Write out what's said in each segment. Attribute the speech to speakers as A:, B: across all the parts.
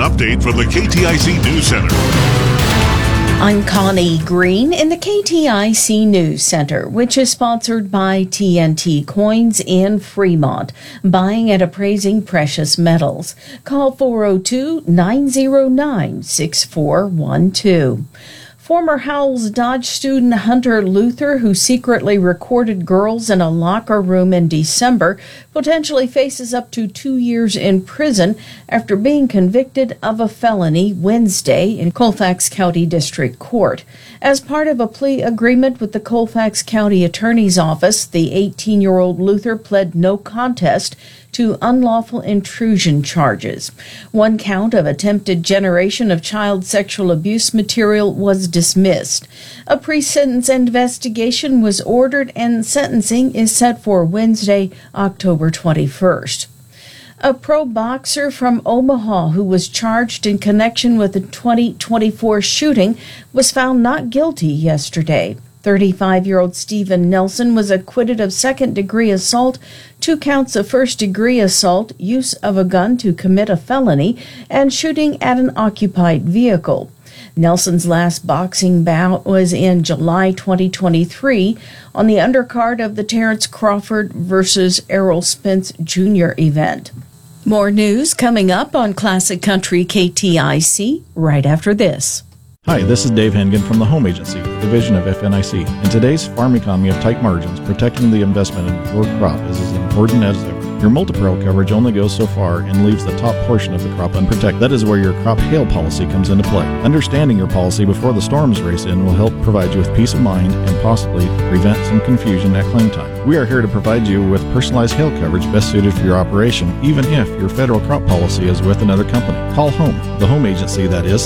A: update from the KTIC News Center.
B: I'm Connie Green in the KTIC News Center, which is sponsored by TNT Coins in Fremont, buying and appraising precious metals. Call 402-909-6412. Former Howells Dodge student Hunter Luther, who secretly recorded girls in a locker room in December, potentially faces up to 2 years in prison after being convicted of a felony Wednesday in Colfax County District Court. As part of a plea agreement with the Colfax County Attorney's Office, the 18-year-old Luther pled no contest to unlawful intrusion charges. One count of attempted generation of child sexual abuse material was dismissed. A pre-sentence investigation was ordered and sentencing is set for Wednesday, October 21st. A pro boxer from Omaha who was charged in connection with the 2024 shooting was found not guilty yesterday. 35-year-old Stephen Nelson was acquitted of second-degree assault, 2 counts of first-degree assault, use of a gun to commit a felony, and shooting at an occupied vehicle. Nelson's last boxing bout was in July 2023 on the undercard of the Terrence Crawford versus Errol Spence Jr. event. More news coming up on Classic Country KTIC right after this.
C: Hi, this is Dave Hengen from the Home Agency, division of FNIC. In today's farm economy of tight margins, protecting the investment in your crop is as important as ever. Your multi-peril coverage only goes so far and leaves the top portion of the crop unprotected. That is where your crop hail policy comes into play. Understanding your policy before the storms race in will help provide you with peace of mind and possibly prevent some confusion at claim time. We are here to provide you with personalized hail coverage best suited for your operation, even if your federal crop policy is with another company. Call HOME, the Home Agency, that is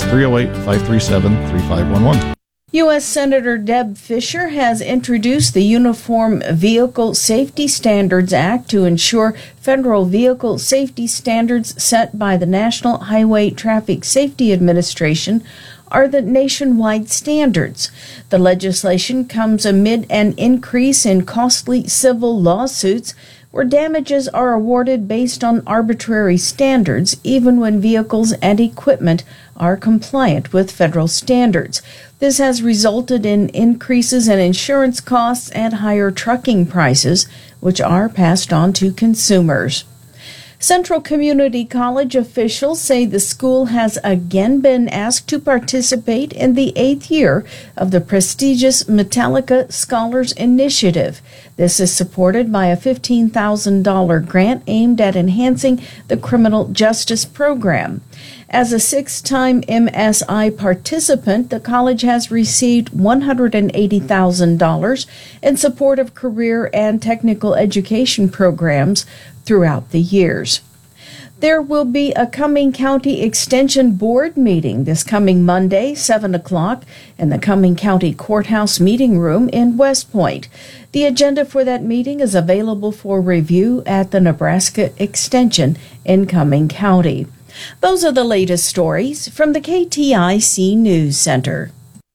C: 308-537-3511.
B: U.S. Senator Deb Fischer has introduced the Uniform Vehicle Safety Standards Act to ensure federal vehicle safety standards set by the National Highway Traffic Safety Administration are the nationwide standards. The legislation comes amid an increase in costly civil lawsuits where damages are awarded based on arbitrary standards, even when vehicles and equipment are compliant with federal standards. This has resulted in increases in insurance costs and higher trucking prices, which are passed on to consumers. Central Community College officials say the school has again been asked to participate in the 8th year of the prestigious Metallica Scholars Initiative. This is supported by a $15,000 grant aimed at enhancing the criminal justice program. As a 6-time MSI participant, the college has received $180,000 in support of career and technical education programs throughout the years. There will be a Cumming County Extension Board meeting this coming Monday, 7 o'clock, in the Cumming County Courthouse Meeting Room in West Point. The agenda for that meeting is available for review at the Nebraska Extension in Cumming County. Those are the latest stories from the KTIC News Center.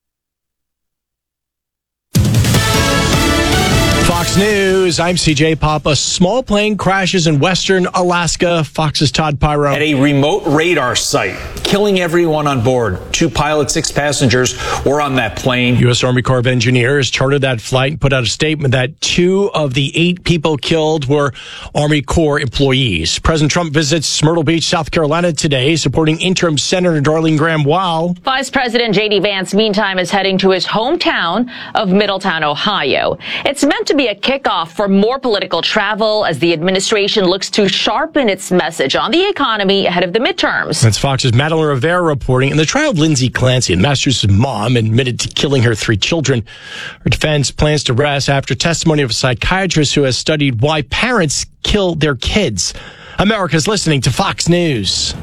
D: Fox News, I'm CJ Pop. A small plane crashes in western Alaska. Fox's Todd Pyro.
E: At a remote radar site, killing everyone on board. 2 pilots, 6 passengers were on that plane.
D: U.S. Army Corps of Engineers chartered that flight and put out a statement that 2 of the 8 people killed were Army Corps employees. President Trump visits Myrtle Beach, South Carolina today, supporting interim Senator Darlene Graham while
F: Vice President J.D. Vance, meantime, is heading to his hometown of Middletown, Ohio. It's meant to be a kickoff for more political travel as the administration looks to sharpen its message on the economy ahead of the midterms.
D: That's Fox's Madeline Rivera reporting. In the trial of Lindsay Clancy, Massachusetts mom admitted to killing her 3 children. Her defense plans to rest after testimony of a psychiatrist who has studied why parents kill their kids. America's listening to Fox News.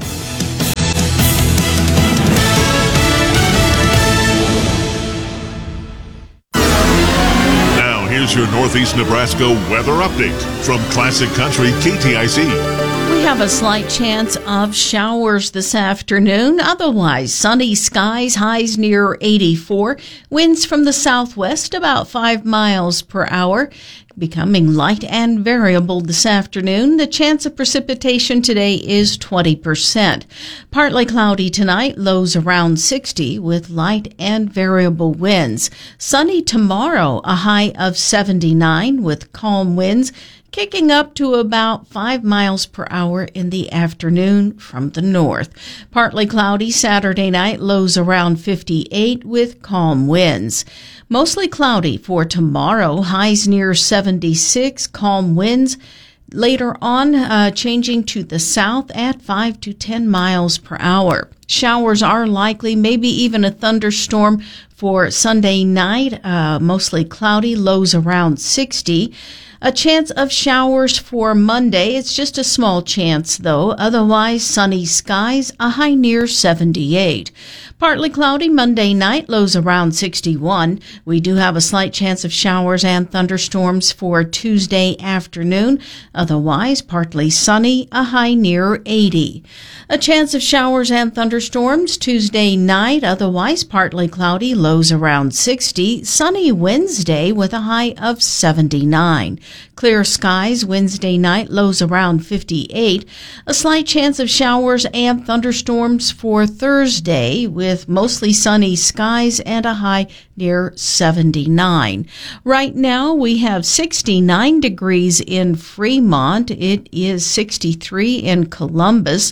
A: Here's your Northeast Nebraska weather update from Classic Country KTIC.
B: We have a slight chance of showers this afternoon. Otherwise, sunny skies, highs near 84. Winds from the southwest about 5 miles per hour. becoming light and variable this afternoon. The chance of precipitation today is 20%. Partly cloudy tonight, lows around 60 with light and variable winds. Sunny tomorrow, a high of 79 with calm winds kicking up to about 5 miles per hour in the afternoon from the north. Partly cloudy Saturday night, lows around 58 with calm winds. Mostly cloudy for tomorrow, highs near 76, calm winds. Later on, changing to the south at 5 to 10 miles per hour. Showers are likely, maybe even a thunderstorm for Sunday night. Mostly cloudy, lows around 60. A chance of showers for Monday. It's just a small chance, though. Otherwise, sunny skies, a high near 78. Partly cloudy Monday night, lows around 61. We do have a slight chance of showers and thunderstorms for Tuesday afternoon. Otherwise, partly sunny, a high near 80. A chance of showers and thunderstorms Tuesday night. Otherwise, partly cloudy, lows around 60. Sunny Wednesday with a high of 79. Clear skies Wednesday night, lows around 58. A slight chance of showers and thunderstorms for Thursday with mostly sunny skies and a high near 79. Right now we have 69 degrees in Fremont. It is 63 in Columbus,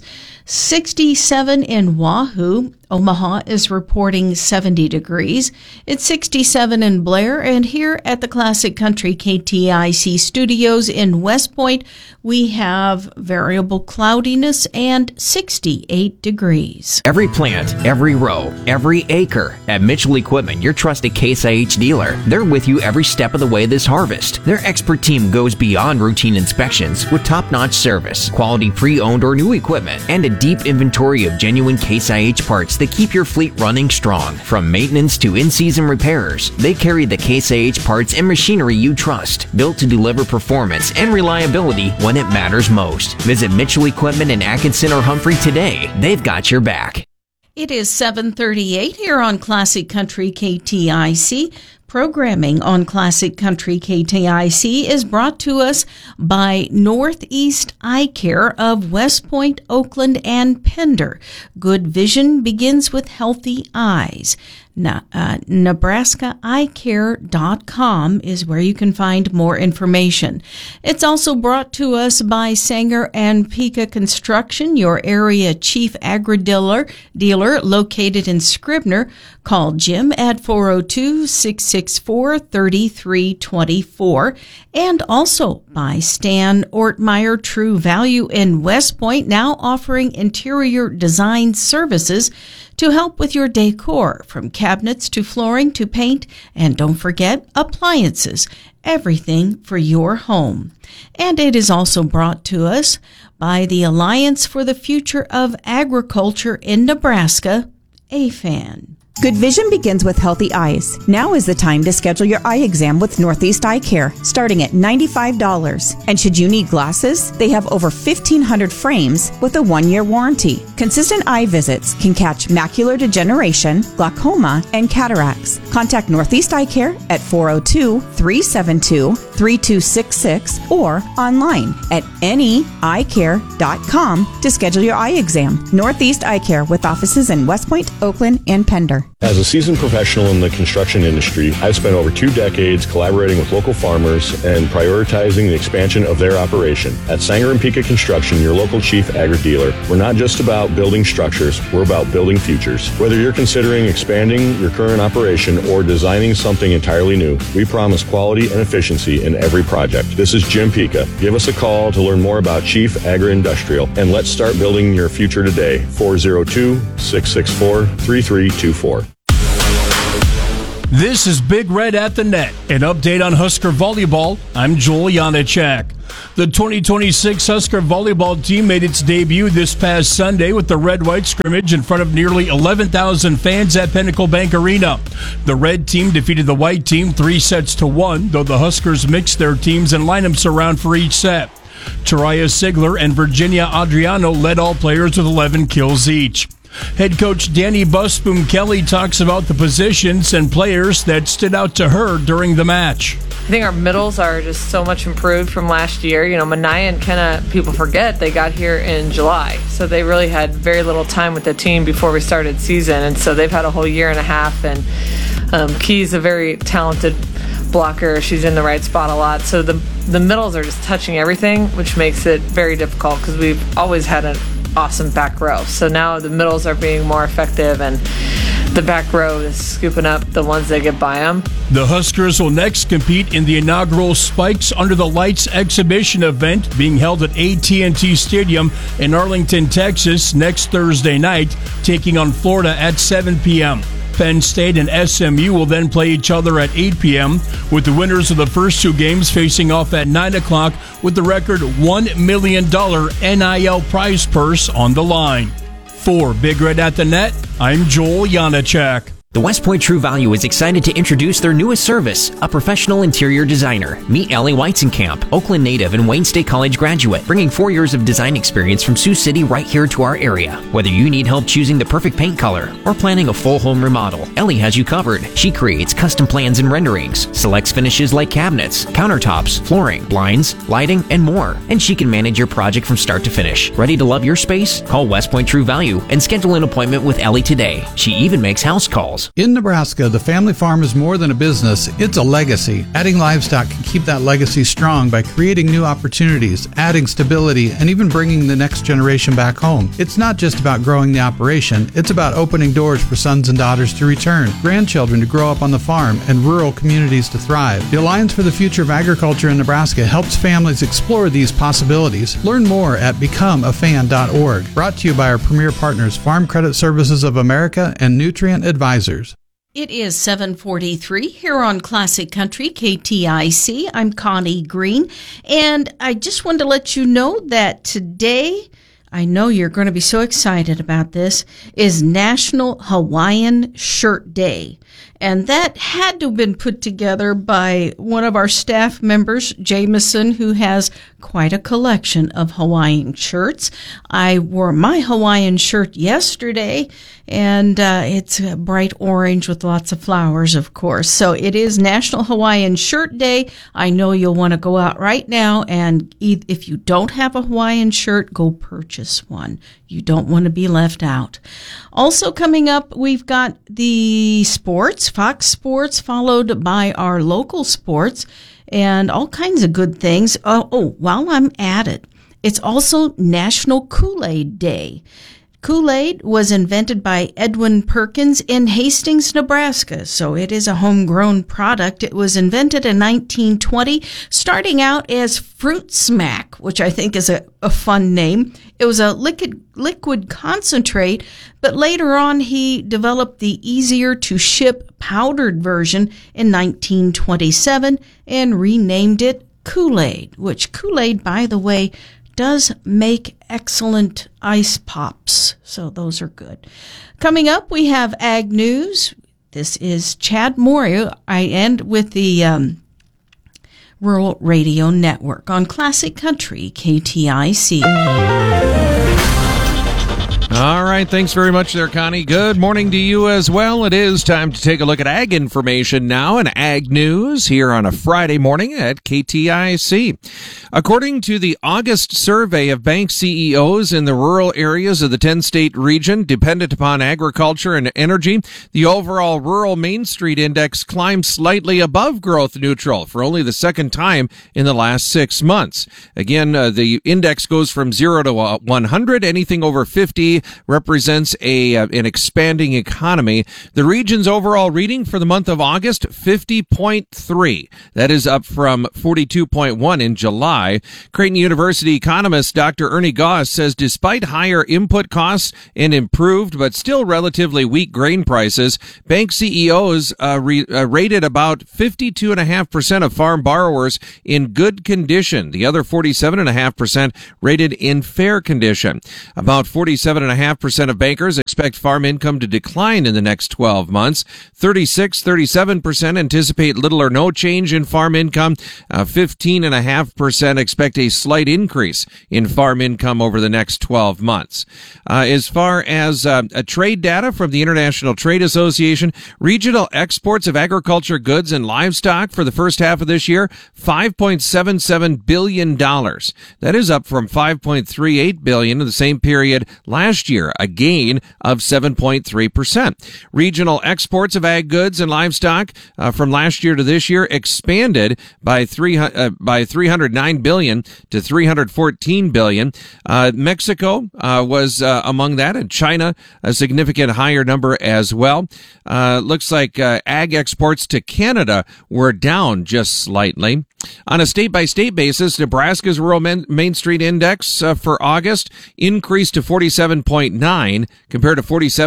B: 67 in Wahoo. Omaha is reporting 70 degrees. It's 67 in Blair, and here at the Classic Country KTIC studios in West Point, we have variable cloudiness and 68 degrees.
G: Every plant, every row, every acre. At Mitchell Equipment, your trusted Case IH dealer. They're with you every step of the way this harvest. Their expert team goes beyond routine inspections with top-notch service, quality pre-owned or new equipment, and a deep inventory of genuine Case IH parts that keep your fleet running strong. From maintenance to in-season repairs, they carry the Case IH parts and machinery you trust, built to deliver performance and reliability when it matters most. Visit Mitchell Equipment in Atkinson or Humphrey today. They've got your back.
B: It is 7:38 here on Classic Country KTIC. Programming on Classic Country KTIC is brought to us by Northeast Eye Care of West Point, Oakland, and Pender. Good vision begins with healthy eyes. NebraskaEyeCare.com is where you can find more information. It's also brought to us by Sanger and Pika Construction, your area chief agri-dealer located in Scribner. Call Jim at 402-664-3324. And also by Stan Ortmeyer, True Value in West Point, now offering interior design services to help with your decor, from cabinets to flooring to paint, and don't forget appliances, everything for your home. And it is also brought to us by the Alliance for the Future of Agriculture in Nebraska, AFAN.
H: Good vision begins with healthy eyes. Now is the time to schedule your eye exam with Northeast Eye Care, starting at $95. And should you need glasses, they have over 1,500 frames with a 1-year warranty. Consistent eye visits can catch macular degeneration, glaucoma, and cataracts. Contact Northeast Eye Care at 402-372-3266 or online at neeyecare.com to schedule your eye exam. Northeast Eye Care with offices in West Point, Oakland, and Pender.
I: As a seasoned professional in the construction industry, I've spent over 2 decades collaborating with local farmers and prioritizing the expansion of their operation. At Sanger and Pika Construction, your local chief agri-dealer, we're not just about building structures, we're about building futures. Whether you're considering expanding your current operation or designing something entirely new, we promise quality and efficiency in every project. This is Jim Pika. Give us a call to learn more about Chief Agri-Industrial, and let's start building your future today. 402-664-3324.
J: This is Big Red at the Net, an update on Husker volleyball. I'm Joel Janacek. The 2026 Husker volleyball team made its debut this past Sunday with the red-white scrimmage in front of nearly 11,000 fans at Pinnacle Bank Arena. The red team defeated the white team 3-1, though the Huskers mixed their teams and lineups around for each set. Taraya Sigler and Virginia Adriano led all players with 11 kills each. Head coach Danny Busboom Kelly talks about the positions and players that stood out to her during the match.
K: I think our middles are just so much improved from last year. Mania and Kenna, people forget, they got here in July. So they really had very little time with the team before we started season. And so they've had a whole year and a half. And Key's a very talented blocker. She's in the right spot a lot. So the middles are just touching everything, which makes it very difficult because we've always had an awesome back row. So now the middles are being more effective and the back row is scooping up the ones that get by them.
J: The Huskers will next compete in the inaugural Spikes Under the Lights exhibition event being held at AT&T Stadium in Arlington, Texas next Thursday night, taking on Florida at 7 p.m. Penn State and SMU will then play each other at 8 p.m., with the winners of the first two games facing off at 9 o'clock with the record $1 million NIL prize purse on the line. For Big Red at the Net, I'm Joel Janacek.
G: The West Point True Value is excited to introduce their newest service, a professional interior designer. Meet Ellie Weizenkamp, Oakland native and Wayne State College graduate, bringing 4 years of design experience from Sioux City right here to our area. Whether you need help choosing the perfect paint color or planning a full home remodel, Ellie has you covered. She creates custom plans and renderings, selects finishes like cabinets, countertops, flooring, blinds, lighting, and more. And she can manage your project from start to finish. Ready to love your space? Call West Point True Value and schedule an appointment with Ellie today. She even makes house calls.
L: In Nebraska, the family farm is more than a business, it's a legacy. Adding livestock can keep that legacy strong by creating new opportunities, adding stability, and even bringing the next generation back home. It's not just about growing the operation, it's about opening doors for sons and daughters to return, grandchildren to grow up on the farm, and rural communities to thrive. The Alliance for the Future of Agriculture in Nebraska helps families explore these possibilities. Learn more at becomeafan.org. Brought to you by our premier partners, Farm Credit Services of America and Nutrient Advisors.
B: It is 7:43 here on Classic Country KTIC. I'm Connie Green, and I just wanted to let you know that today, I know you're going to be so excited about this, is National Hawaiian Shirt Day. And that had to have been put together by one of our staff members, Jameson, who has quite a collection of Hawaiian shirts. I wore my Hawaiian shirt yesterday, and it's a bright orange with lots of flowers, of course. So it is National Hawaiian Shirt Day. I know you'll want to go out right now, and if you don't have a Hawaiian shirt, go purchase one. You don't want to be left out. Also coming up, we've got the sports, Fox Sports, followed by our local sports, and all kinds of good things. While I'm at it, it's also National Kool-Aid Day. Kool-Aid was invented by Edwin Perkins in Hastings, Nebraska, so it is a homegrown product. It was invented in 1920, starting out as Fruit Smack, which I think is a fun name. It was a liquid concentrate, but later on he developed the easier-to-ship powdered version in 1927 and renamed it Kool-Aid, which Kool-Aid, by the way, does make excellent ice pops, so those are good. Coming up, we have Ag News. This is Chad Moria. I end with the Rural Radio Network on Classic Country KTIC.
M: All right, thanks very much there, Connie. Good morning to you as well. It is time to take a look at ag information now and ag news here on a Friday morning at KTIC. According to the August survey of bank CEOs in the rural areas of the 10-state region dependent upon agriculture and energy, the overall Rural Main Street Index climbed slightly above growth neutral for only the second time in the last 6 months. Again, the index goes from 0 to 100. Anything over 50 represents an expanding economy. The region's overall reading for the month of August, 50.3. That is up from 42.1 in July. Creighton University economist Dr. Ernie Goss says despite higher input costs and improved but still relatively weak grain prices, bank CEOs rated about 52.5% of farm borrowers in good condition. The other 47.5% rated in fair condition. About 47.5% 37% of bankers expect farm income to decline in the next 12 months. 37% anticipate little or no change in farm income. 15.5% expect a slight increase in farm income over the next 12 months. As far as trade data from the International Trade Association, regional exports of agriculture goods and livestock for the first half of this year, $5.77 billion. That is up from $5.38 billion in the same period last year, a gain of 7.3%. Regional exports of ag goods and livestock from last year to this year expanded by $309 billion to $314 billion. Mexico was among that, and China a significant higher number as well. Looks like ag exports to Canada were down just slightly. On a state-by-state basis, Nebraska's Rural Main Street Index for August increased to 47.9 compared to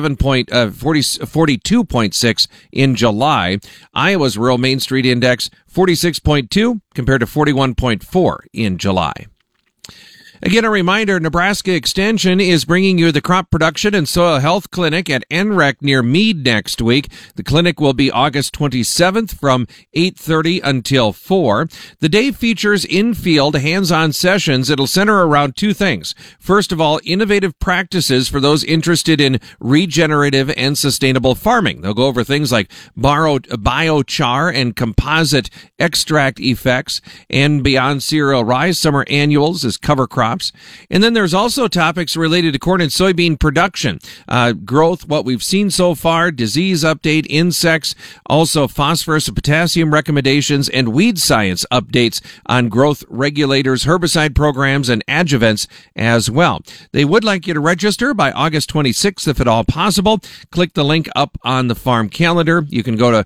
M: 42.6 in July. Iowa's Rural Main Street Index 46.2 compared to 41.4 in July. Again, a reminder, Nebraska Extension is bringing you the Crop Production and Soil Health Clinic at NREC near Meade next week. The clinic will be August 27th from 8:30 until 4. The day features in-field, hands-on sessions. It'll center around two things. First of all, innovative practices for those interested in regenerative and sustainable farming. They'll go over things like biochar and composite extract effects, and beyond cereal rice, summer annuals as cover crops. And then there's also topics related to corn and soybean production, growth, what we've seen so far, disease update, insects, also phosphorus and potassium recommendations, and weed science updates on growth regulators, herbicide programs, and adjuvants as well. They would like you to register by August 26th if at all possible. Click the link up on the farm calendar. You can go to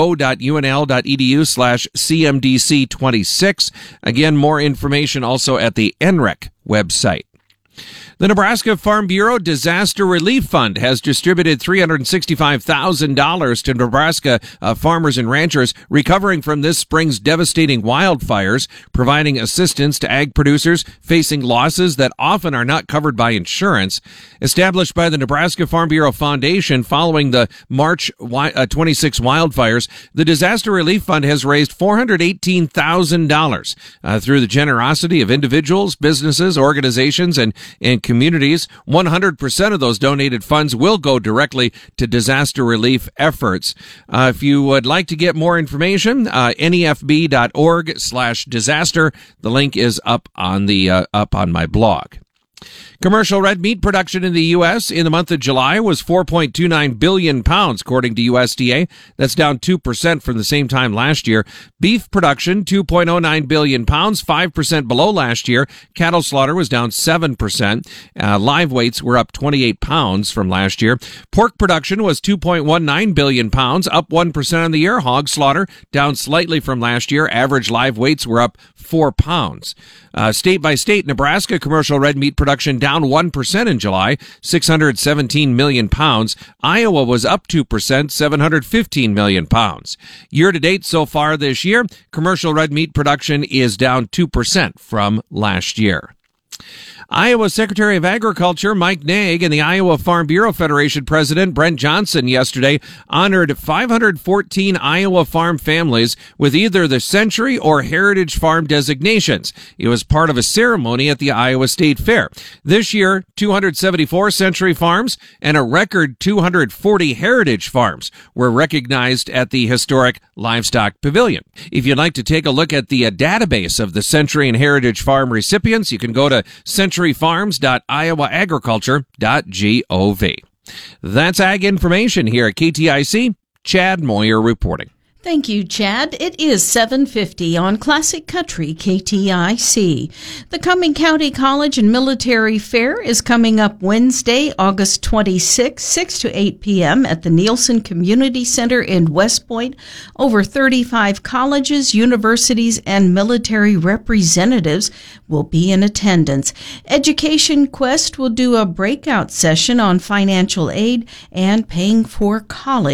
M: go.unl.edu/CMDC26. Again, more information also at the NREC website. The Nebraska Farm Bureau Disaster Relief Fund has distributed $365,000 to Nebraska farmers and ranchers recovering from this spring's devastating wildfires, providing assistance to ag producers facing losses that often are not covered by insurance. Established by the Nebraska Farm Bureau Foundation following the March 26 wildfires, the Disaster Relief Fund has raised $418,000 through the generosity of individuals, businesses, organizations, and communities. 100% of those donated funds will go directly to disaster relief efforts. If you would like to get more information, nefb.org/disaster. The link is up on my blog. Commercial red meat production in the U.S. in the month of July was 4.29 billion pounds, according to USDA. That's down 2% from the same time last year. Beef production, 2.09 billion pounds, 5% below last year. Cattle slaughter was down 7%. Live weights were up 28 pounds from last year. Pork production was 2.19 billion pounds, up 1% on the year. Hog slaughter down slightly from last year. Average live weights were up 4 pounds. State by state, Nebraska commercial red meat production down 1% in July, 617 million pounds. Iowa was up 2%, 715 million pounds. Year to date so far this year, commercial red meat production is down 2% from last year. Iowa Secretary of Agriculture Mike Naig and the Iowa Farm Bureau Federation President Brent Johnson yesterday honored 514 Iowa farm families with either the Century or Heritage Farm designations. It was part of a ceremony at the Iowa State Fair. This year, 274 Century farms and a record 240 Heritage farms were recognized at the historic Livestock Pavilion. If you'd like to take a look at the database of the Century and Heritage Farm recipients, you can go to centuryfarms.iowaagriculture.gov. That's ag information here at KTIC. Chad Moyer reporting.
B: Thank you, Chad. It is 7:50 on Classic Country KTIC. The Cumming County College and Military Fair is coming up Wednesday, August 26, 6 to 8 p.m. at the Nielsen Community Center in West Point. Over 35 colleges, universities, and military representatives will be in attendance. Education Quest will do a breakout session on financial aid and paying for college.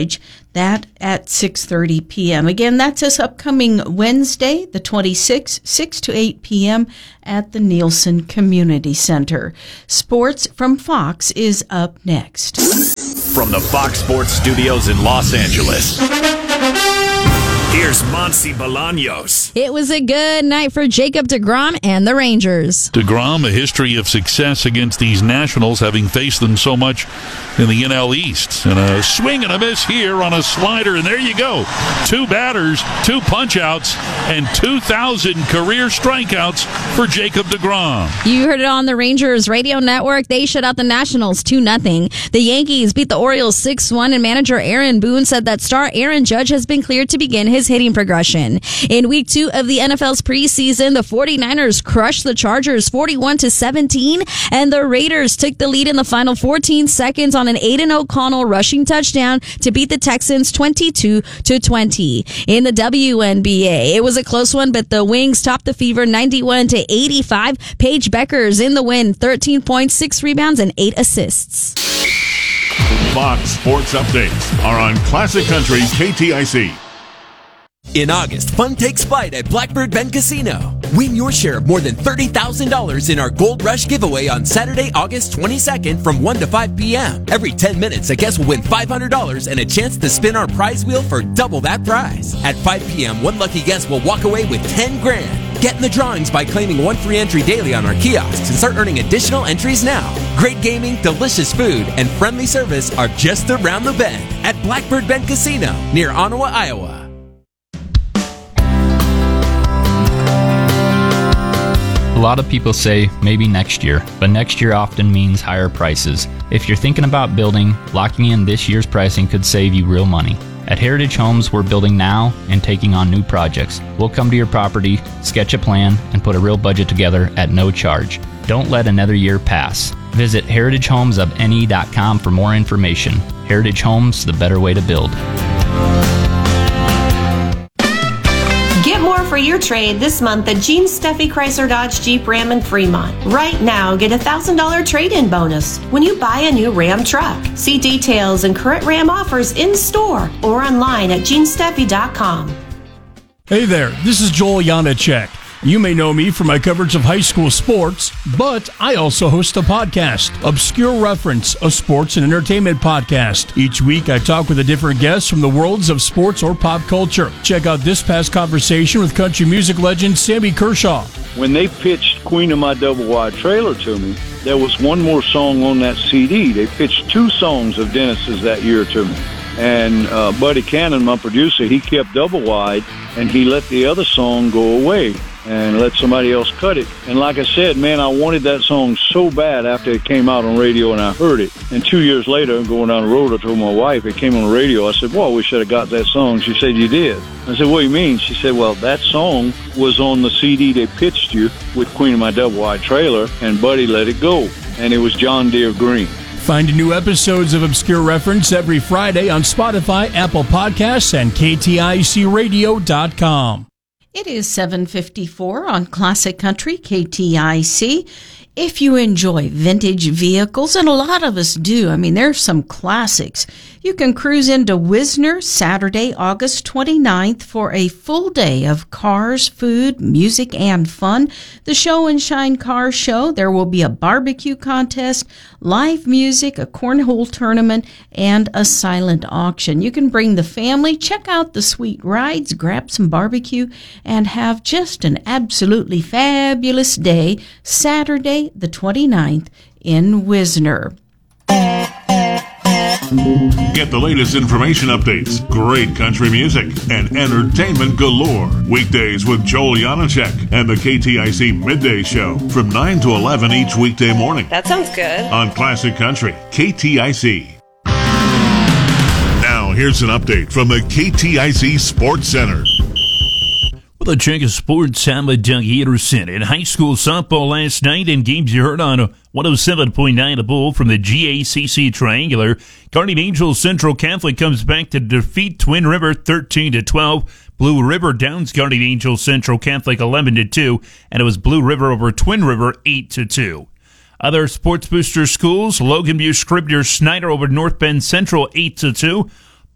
B: That at 6:30 p.m. Again, that's this upcoming Wednesday, the 26th, 6 to 8 p.m. at the Nielsen Community Center. Sports from Fox is up next.
N: From the Fox Sports Studios in Los Angeles, here's Monsi Bolaños.
O: It was a good night for Jacob deGrom and the Rangers.
P: deGrom, a history of success against these Nationals, having faced them so much in the NL East. And a swing and a miss here on a slider, and there you go. 2 batters, 2 punch-outs, and 2,000 career strikeouts for Jacob deGrom.
O: You heard it on the Rangers radio network. They shut out the Nationals 2-0. The Yankees beat the Orioles 6-1, and manager Aaron Boone said that star Aaron Judge has been cleared to begin his hitting progression. In week 2 of the NFL's preseason, the 49ers crushed the Chargers 41-17, and the Raiders took the lead in the final 14 seconds on an Aiden O'Connell rushing touchdown to beat the Texans 22-20. In the WNBA, it was a close one, but the Wings topped the Fever 91-85. Paige Beckers in the win, 13 points, 6 rebounds, and 8 assists.
A: Fox Sports Updates are on Classic Country KTIC.
Q: In August, fun takes flight at Blackbird Bend Casino. Win your share of more than $30,000 in our Gold Rush giveaway on Saturday, August 22nd from 1 to 5 p.m. Every 10 minutes, a guest will win $500 and a chance to spin our prize wheel for double that prize. At 5 p.m., one lucky guest will walk away with $10,000. Get in the drawings by claiming 1 free entry daily on our kiosks and start earning additional entries now. Great gaming, delicious food, and friendly service are just around the bend at Blackbird Bend Casino near Ottawa, Iowa.
R: A lot of people say maybe next year, but next year often means higher prices. If you're thinking about building, locking in this year's pricing could save you real money. At Heritage Homes, we're building now and taking on new projects. We'll come to your property, sketch a plan, and put a real budget together at no charge. Don't let another year pass. Visit heritagehomesof.ne.com for more information. Heritage Homes, the better way to build.
S: Get more for your trade this month at Gene Steffi Chrysler Dodge Jeep Ram in Fremont. Right now, get a $1,000 trade-in bonus when you buy a new Ram truck. See details and current Ram offers in store or online at genesteffi.com.
J: Hey there, this is Joel Janacek. You may know me from my coverage of high school sports, but I also host a podcast, Obscure Reference, a sports and entertainment podcast. Each week, I talk with a different guest from the worlds of sports or pop culture. Check out this past conversation with country music legend Sammy Kershaw.
T: When they pitched Queen of My Double Wide Trailer to me, there was one more song on that CD. They pitched 2 songs of Dennis's that year to me. And Buddy Cannon, my producer, he kept Double Wide, and he let the other song go away and let somebody else cut it. And like I said, man, I wanted that song so bad after it came out on radio and I heard it. And 2 years later, going down the road, I told my wife, it came on the radio. I said, well, we should have got that song. She said, you did. I said, what do you mean? She said, well, that song was on the CD they pitched you with Queen of My Double Wide Trailer, and Buddy let it go. And it was John Deere Green.
J: Find new episodes of Obscure Reference every Friday on Spotify, Apple Podcasts, and KTICradio.com.
B: It is 7:54 on Classic Country KTIC. If you enjoy vintage vehicles, and a lot of us do, I mean, there's some classics, you can cruise into Wisner Saturday, August 29th for a full day of cars, food, music, and fun. The Show and Shine Car Show. There will be a barbecue contest, live music, a cornhole tournament, and a silent auction. You can bring the family, check out the sweet rides, grab some barbecue, and have just an absolutely fabulous day, Saturday the 29th in Wisner.
A: Get the latest information updates, great country music, and entertainment galore. Weekdays with Joel Janacek and the KTIC Midday Show from 9 to 11 each weekday morning.
K: That sounds good.
A: On Classic Country, KTIC. Now, here's an update from the KTIC Sports Center.
U: Well, the check of sports time with Doug Anderson. In high school softball last night, and games you heard on 107.9 The Bull from the GACC Triangular. Guardian Angels Central Catholic comes back to defeat Twin River 13-12. Blue River downs Guardian Angels Central Catholic 11-2, and it was Blue River over Twin River 8-2. Other Sports Booster schools, Logan View Scribner Snyder over North Bend Central 8-2.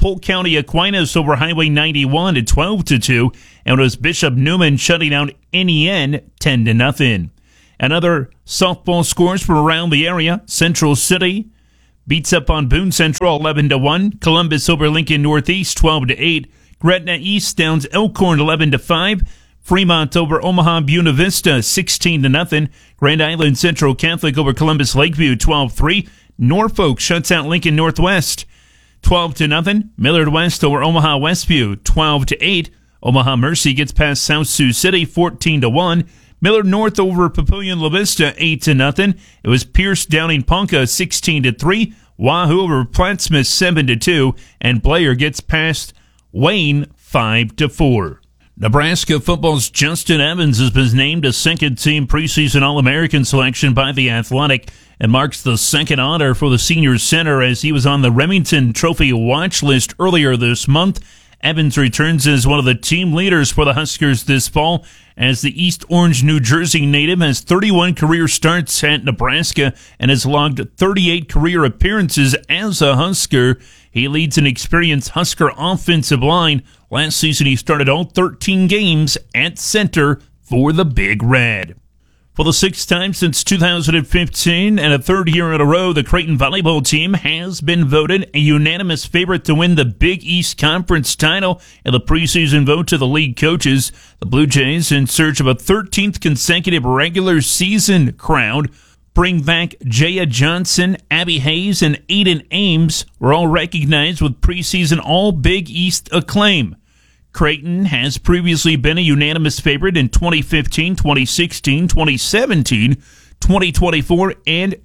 U: Polk County Aquinas over Highway 91 at 12-2. And it was Bishop Neumann shutting down NEN 10-0. And other softball scores from around the area. Central City beats up on Boone Central 11-1. Columbus over Lincoln Northeast 12-8. Gretna East downs Elkhorn 11-5. Fremont over Omaha Buena Vista 16-0. Grand Island Central Catholic over Columbus Lakeview 12-3. Norfolk shuts out Lincoln Northwest 12-0. Millard West over Omaha Westview 12-8. Omaha Mercy gets past South Sioux City 14-1. Millard North over Papillion La Vista 8-0. It was Pierce downing Ponca 16-3. Wahoo over Plattsmouth 7-2. And Blair gets past Wayne 5-4. Nebraska football's Justin Evans has been named a second-team preseason All-American selection by The Athletic and marks the second honor for the senior center as he was on the Remington Trophy watch list earlier this month. Evans returns as one of the team leaders for the Huskers this fall as the East Orange, New Jersey native has 31 career starts at Nebraska and has logged 38 career appearances as a Husker. He leads an experienced Husker offensive line. Last season, he started all 13 games at center for the Big Red. For the sixth time since 2015 and a third year in a row, the Creighton volleyball team has been voted a unanimous favorite to win the Big East Conference title in the preseason vote to the league coaches. The Blue Jays, in search of a 13th consecutive regular season crown, bring back Jaya Johnson, Abby Hayes, and Aiden Ames, were all recognized with preseason All-Big East acclaim. Creighton has previously been a unanimous favorite in 2015, 2016, 2017, 2024, and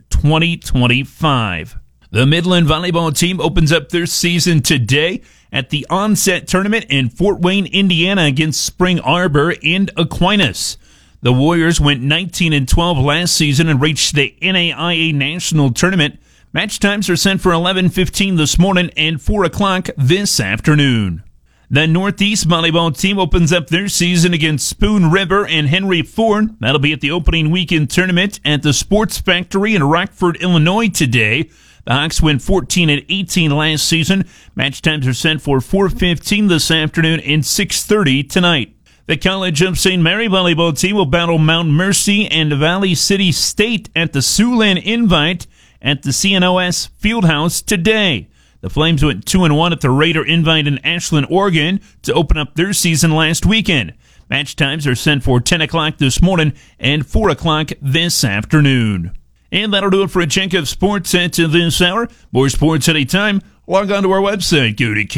U: 2025. The Midland volleyball team opens up their season today at the Onset Tournament in Fort Wayne, Indiana against Spring Arbor and Aquinas. The Warriors went 19-12 last season and reached the NAIA National Tournament. Match times are set for 11:15 this morning and 4 o'clock this afternoon. The Northeast volleyball team opens up their season against Spoon River and Henry Ford. That'll be at the opening weekend tournament at the Sports Factory in Rockford, Illinois today. The Hawks went 14-18 last season. Match times are set for 4:15 this afternoon and 6:30 tonight. The College of St. Mary volleyball team will battle Mount Mercy and Valley City State at the Siouxland Invite at the CNOS Fieldhouse today. The Flames went 2-1 at the Raider Invite in Ashland, Oregon to open up their season last weekend. Match times are set for 10 o'clock this morning and 4 o'clock this afternoon. And that'll do it for a check of sports at this hour. More sports anytime. Log on to our website. Go to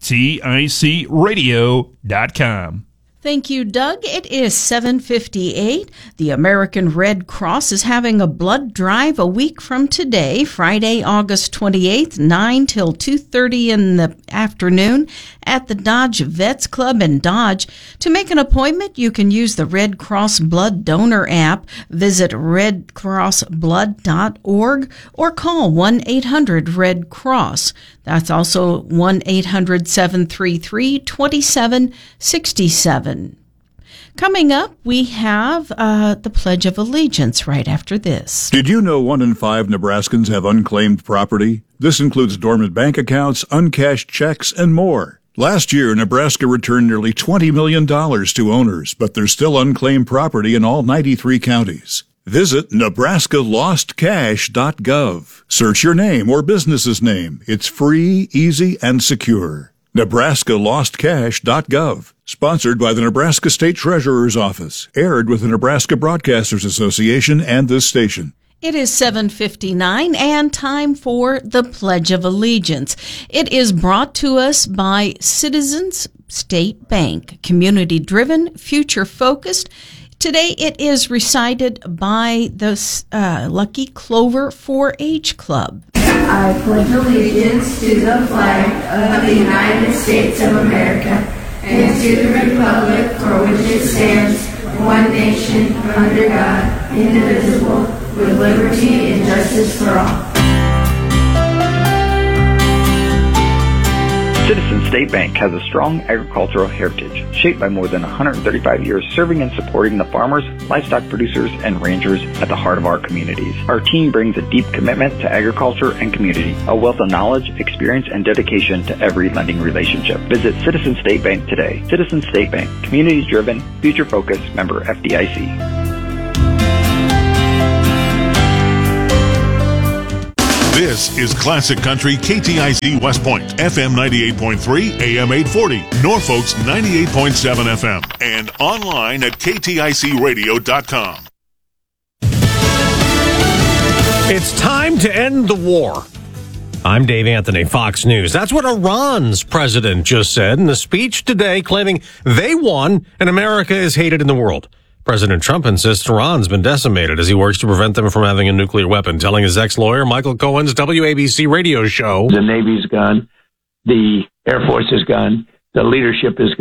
U: KTICradio.com.
B: Thank you, Doug. It is 7:58. The American Red Cross is having a blood drive a week from today, Friday, August 28th, 9 till 2:30 in the afternoon at the Dodge Vets Club in Dodge. To make an appointment, you can use the Red Cross Blood Donor app, visit redcrossblood.org, or call 1-800-RED-CROSS. That's also 1-800-733-2767. Coming up, we have the Pledge of Allegiance right after this.
C: Did you know 1 in 5 Nebraskans have unclaimed property? This includes dormant bank accounts, uncashed checks, and more. Last year, Nebraska returned nearly $20 million to owners, but there's still unclaimed property in all 93 counties. Visit NebraskaLostCash.gov. Search your name or business's name. It's free, easy, and secure. NebraskaLostCash.gov. Sponsored by the Nebraska State Treasurer's Office. Aired with the Nebraska Broadcasters Association and this station.
B: It is 7:59 and time for the Pledge of Allegiance. It is brought to us by Citizens State Bank. Community-driven, future-focused. Today it is recited by the Lucky Clover 4-H Club.
V: I pledge allegiance to the flag of the United States of America and to the republic for which it stands, one nation, under God, indivisible, with liberty and justice for all.
W: Citizens
E: State Bank has a strong agricultural heritage, shaped by more than 135 years serving and supporting the farmers, livestock producers, and ranchers at the heart of our communities. Our team brings a deep commitment to agriculture and community, a wealth of knowledge, experience, and dedication to every lending relationship. Visit Citizen State Bank today. Citizen State Bank, community-driven, future-focused, member FDIC.
A: This is Classic Country KTIC West Point, FM 98.3, AM 840, Norfolk's 98.7 FM, and online at KTICradio.com.
F: It's time to end the war. I'm Dave Anthony, Fox News. That's what Iran's president just said in a speech today, claiming they won and America is hated in the world. President Trump insists Iran's been decimated as he works to prevent them from having a nuclear weapon, telling his ex-lawyer Michael Cohen's WABC radio show.
W: The Navy's gone. The Air Force is gone. The leadership is